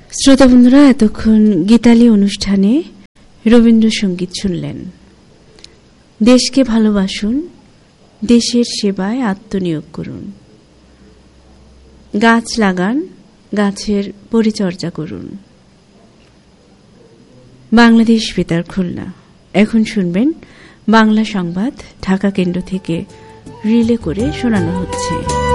শ্রোতা বন্ধুরা, এতক্ষণ গীতালি অনুষ্ঠানে রবীন্দ্রসঙ্গীত শুনলেন। দেশকে ভালোবাসুন, দেশের সেবায় আত্মনিয়োগ করুন, গাছ লাগান, গাছের পরিচর্যা করুন। বাংলাদেশ বেতার খুলনা। এখন শুনবেন বাংলা সংবাদ ঢাকা কেন্দ্র থেকে রিলে করে শোনানো হচ্ছে।